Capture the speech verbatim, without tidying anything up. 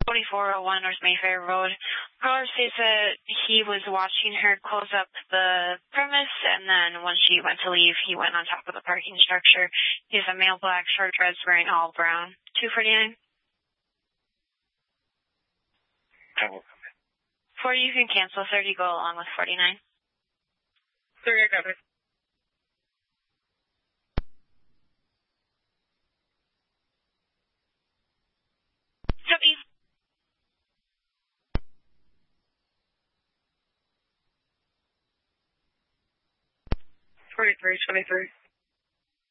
forty-four oh one North Mayfair Road. Caller states that he was watching her close up the premise, and then when she went to leave, he went on top of the parking structure. He's a male, black, short dreads, wearing all brown. two forty-nine. forty, you can cancel. thirty, go along with forty-nine. thirty, I got it. Copy. twenty-three, twenty-three.